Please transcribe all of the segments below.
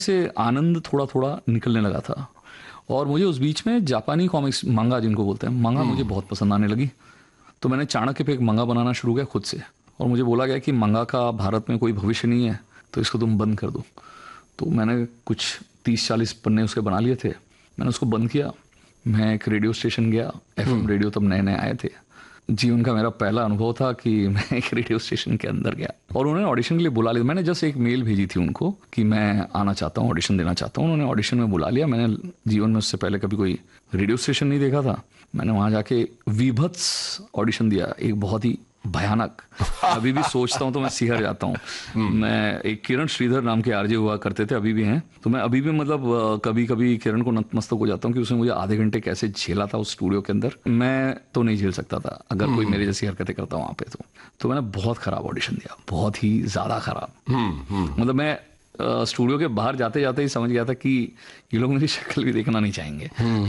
से आनंद थोड़ा थोड़ा निकलने लगा था। और मुझे उस बीच में जापानी कॉमिक्स, मंगा जिनको बोलते हैं, मंगा मुझे बहुत पसंद आने लगी। तो मैंने चाणक्य पे एक मंगा बनाना शुरू किया खुद से, और मुझे बोला गया कि मंगा का भारत में कोई भविष्य नहीं है, तो इसको तुम बंद कर दो। तो मैंने कुछ 30-40 पन्ने उसके बना लिए थे, मैंने उसको बंद किया। मैं एक रेडियो स्टेशन गया, एफएम रेडियो तब नए नए आए थे। जीवन का मेरा पहला अनुभव था कि मैं एक रेडियो स्टेशन के अंदर गया और उन्होंने ऑडिशन के लिए बुला लिया। मैंने जस्ट एक मेल भेजी थी उनको कि मैं आना चाहता हूँ, ऑडिशन देना चाहता हूँ। उन्होंने ऑडिशन में बुला लिया। मैंने जीवन में उससे पहले कभी कोई रेडियो स्टेशन नहीं देखा था। मैंने वहाँ जाके विभत्स ऑडिशन दिया, एक बहुत ही भयानक। अभी भी सोचता हूँ तो मैं सिहर जाता हूँ। मैं एक किरण श्रीधर नाम के आरजे हुआ करते थे, अभी भी हैं। तो मैं अभी भी मतलब कभी कभी किरण को नतमस्तक हो जाता हूँ कि उसने मुझे आधे घंटे कैसे झेला था उस स्टूडियो के अंदर। मैं तो नहीं झेल सकता था अगर कोई मेरे जैसी हरकतें करता वहाँ पे। तो मैंने बहुत खराब ऑडिशन दिया, बहुत ही ज्यादा खराब। मतलब मैं स्टूडियो के बाहर जाते जाते ही समझ गया था कि ये लोग मेरी शक्ल भी देखना नहीं चाहेंगे।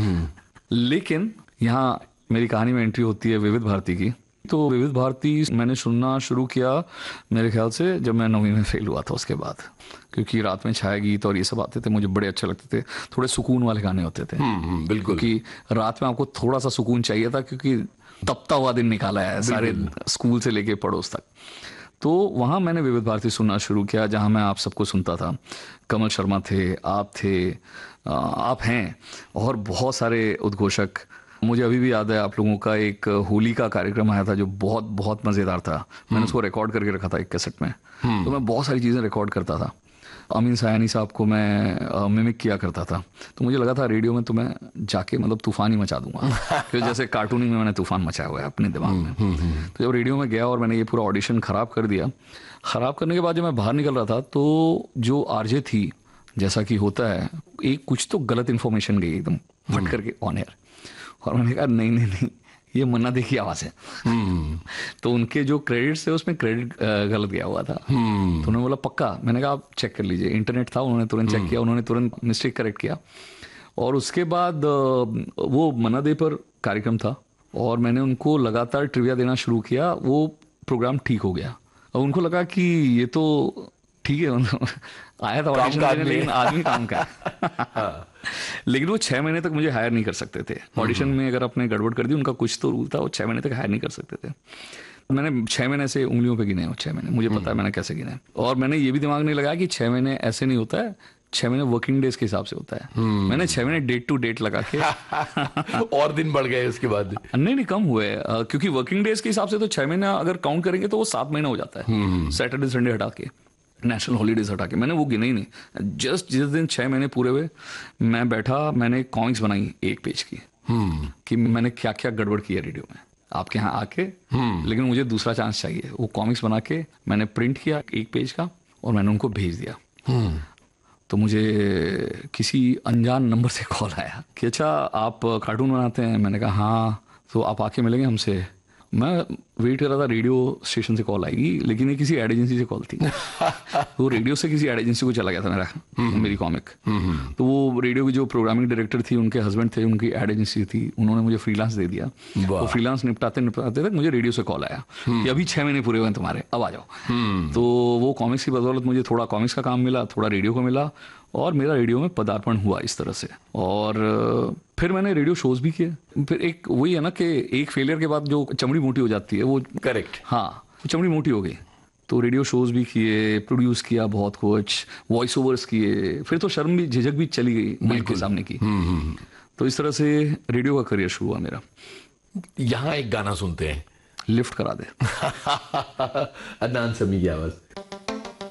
लेकिन यहाँ मेरी कहानी में एंट्री होती है विविध भारती की। तो विविध भारती मैंने सुनना शुरू किया मेरे ख्याल से जब मैं 9वीं में फेल हुआ था उसके बाद, क्योंकि रात में छाया गीत और ये सब आते थे, मुझे बड़े अच्छे लगते थे। थोड़े सुकून वाले गाने होते थे। बिल्कुल। क्योंकि रात में आपको थोड़ा सा सुकून चाहिए था, क्योंकि तपता हुआ दिन निकाला है सारे स्कूल से लेके पड़ोस तक। तो वहाँ मैंने विविध भारती सुनना शुरू किया, जहाँ मैं आप सबको सुनता था। कमल शर्मा थे, आप थे, आप हैं, और बहुत सारे उद्घोषक। मुझे अभी भी याद है आप लोगों का एक होली का कार्यक्रम आया था जो बहुत बहुत मज़ेदार था। मैंने उसको रिकॉर्ड करके रखा था एक कैसेट में। तो मैं बहुत सारी चीज़ें रिकॉर्ड करता था। अमीन सयानी साहब को मैं मिमिक किया करता था। तो मुझे लगा था रेडियो में तो मैं जाके मतलब तूफान ही मचा दूंगा। फिर जैसे कार्टूनिंग में मैंने तूफान मचाया हुआ है अपने दिमाग में। तो जब रेडियो में गया और मैंने ये पूरा ऑडिशन ख़राब कर दिया, ख़राब करने के बाद जब मैं बाहर निकल रहा था तो जो आरजे थी, जैसा कि होता है, एक कुछ तो गलत इन्फॉर्मेशन गई एकदम फट करके ऑन एयर। और मैंने कहा नहीं नहीं नहीं, ये मन्ना दे की आवाज़ है। तो उनके जो क्रेडिट्स थे उसमें क्रेडिट गलत गया हुआ था। तो उन्होंने बोला पक्का? मैंने कहा आप चेक कर लीजिए। इंटरनेट था, उन्होंने तुरंत चेक किया, उन्होंने तुरंत मिस्टेक करेक्ट किया। और उसके बाद वो मन्ना दे पर कार्यक्रम था और मैंने उनको लगातार ट्रिविया देना शुरू किया। वो प्रोग्राम ठीक हो गया और उनको लगा कि ये तो ठीक है, आया था ऑडिशन देने, लेकिन आदमी काम का है। लेकिन वो 6 महीने तक मुझे हायर नहीं कर सकते थे। ऑडिशन में अगर आपने गड़बड़ कर दी, उनका कुछ तो रूल था, वो 6 महीने तक हायर नहीं कर सकते थे। मैंने 6 महीने से उंगलियों पे गिने, 6 महीने मुझे पता है मैंने कैसे गिने। और मैंने ये भी दिमाग नहीं लगाया कि 6 महीने ऐसे नहीं होता है, 6 महीने वर्किंग डेज के हिसाब से होता है। मैंने 6 महीने डेट टू डेट लगा के और दिन बढ़ गए उसके बाद? नहीं कम हुए, क्योंकि वर्किंग डेज के हिसाब से तो 6 महीना अगर काउंट करेंगे तो वो 7 महीना हो जाता है, सैटरडे संडे हटा के, नेशनल हॉलीडेज हटा के। मैंने वो गिने ही नहीं। जस्ट जिस दिन 6 महीने पूरे हुए, मैं बैठा, मैंने कॉमिक्स बनाई 1 पेज की कि मैंने क्या क्या गड़बड़ की है रेडियो में आपके यहाँ आके, लेकिन मुझे दूसरा चांस चाहिए। वो कॉमिक्स बना के मैंने प्रिंट किया 1 पेज का और मैंने उनको भेज दिया। तो मुझे किसी अनजान नंबर से कॉल आया कि अच्छा आप कार्टून बनाते हैं? मैंने कहा हाँ, तो आप आके मिलेंगे हमसे। मैं वेट कर रहा था रेडियो स्टेशन से कॉल आएगी, लेकिन ये किसी एड एजेंसी से कॉल थी। तो रेडियो से किसी एड एजेंसी को चला गया था मेरी कॉमिक। तो वो रेडियो की जो प्रोग्रामिंग डायरेक्टर थी, उनके हस्बैंड थे, उनकी एड एजेंसी थी, उन्होंने मुझे फ्रीलांस दे दिया। वो फ्रीलांस निपटाते तक मुझे रेडियो से कॉल आया कि अभी 6 महीने पूरे हुए हैं तुम्हारे, अब आ जाओ। तो वो कॉमिक्स की बदौलत मुझे थोड़ा कॉमिक्स का काम मिला, थोड़ा रेडियो को मिला, और मेरा रेडियो में पदार्पण हुआ इस तरह से। और फिर मैंने रेडियो शोज भी किए। फिर एक वही है ना कि एक फेलियर के बाद जो चमड़ी मोटी हो जाती है, वो करेक्ट, हाँ, चमड़ी मोटी हो गई। तो रेडियो शोज भी किए, प्रोड्यूस किया बहुत कुछ, वॉइस ओवर्स किए। फिर तो शर्म भी, झिझक भी चली गई माइक के सामने की। तो इस तरह से रेडियो का करियर शुरू हुआ मेरा। यहाँ एक गाना सुनते हैं, लिफ्ट करा दे। अदनान समी की आवाज।